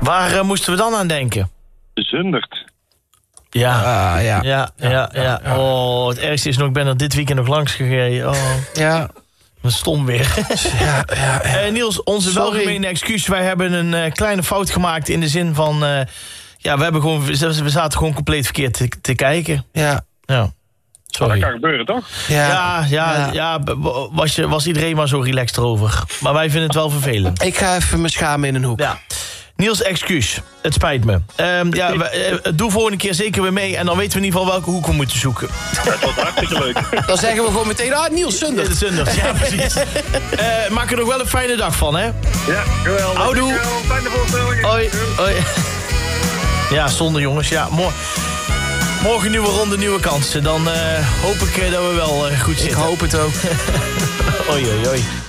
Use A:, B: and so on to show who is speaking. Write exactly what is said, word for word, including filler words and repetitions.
A: Waar uh, moesten we dan aan denken?
B: Zundert.
A: Ja.
C: Uh, ja.
A: Ja, ja, ja, ja. ja. Oh, het ergste is nog, ik ben er dit weekend nog langs gegaan. Oh.
C: Ja.
A: Wat stom weer.
C: Ja, ja, ja.
A: Uh, Niels, onze
C: Sorry.
A: welgemeende excuus. Wij hebben een uh, kleine fout gemaakt in de zin van... Uh, ja, we, hebben gewoon, we zaten gewoon compleet verkeerd te, te kijken.
C: Ja.
A: Ja. Sorry.
B: Dat kan gebeuren, toch?
C: Ja,
A: ja, ja, ja. ja was, je, was iedereen maar zo relaxed erover. Maar wij vinden het wel vervelend.
C: Ik ga even me schamen in een hoek.
A: Ja. Niels, excuus. Het spijt me. Um, ja, we, uh, doe volgende keer zeker weer mee. En dan weten we in ieder geval welke hoek we moeten zoeken.
B: Ja, dat was hartstikke leuk.
C: Dan zeggen we gewoon meteen, ah, Niels Zundert.
A: Ja, Zundert, ja, precies. uh, maak er nog wel een fijne dag van, hè?
B: Ja, geweldig.
A: Houdoe.
B: Fijne voorstelling.
A: Hoi, hoi. Ja, zonde jongens. Ja, morgen, morgen nieuwe ronde, nieuwe kansen. Dan uh, hoop ik uh, dat we wel uh, goed zitten.
C: Ik hoop het ook.
A: Oei, oei, oei.